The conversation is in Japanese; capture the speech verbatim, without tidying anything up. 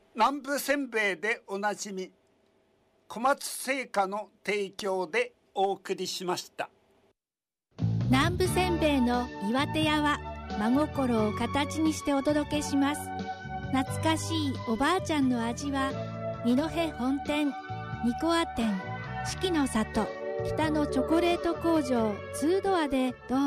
南部せんべいでおなじみ小松製菓の提供でお送りしました。 南部せんべいの岩手屋は真心を形にしてお届けします。懐かしいおばあちゃんの味は二戸本店、二コア店、四季の里、北のチョコレート工場ツードアでどうぞ。